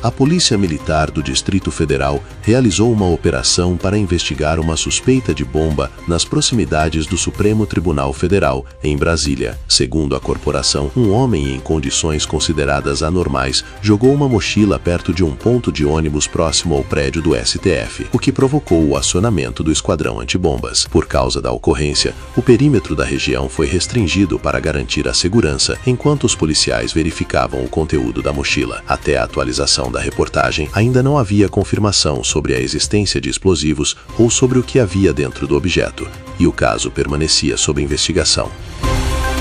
A Polícia Militar do Distrito Federal realizou uma operação para investigar uma suspeita de bomba nas proximidades do Supremo Tribunal Federal, em Brasília. Segundo a corporação, um homem em condições consideradas anormais jogou uma mochila perto de um ponto de ônibus próximo ao prédio do STF, o que provocou o acionamento do esquadrão antibombas. Por causa da ocorrência, o perímetro da região foi restringido para garantir a segurança, enquanto os policiais verificavam o conteúdo da mochila. Até a atualização da reportagem, ainda não havia confirmação sobre a existência de explosivos ou sobre o que havia dentro do objeto, e o caso permanecia sob investigação.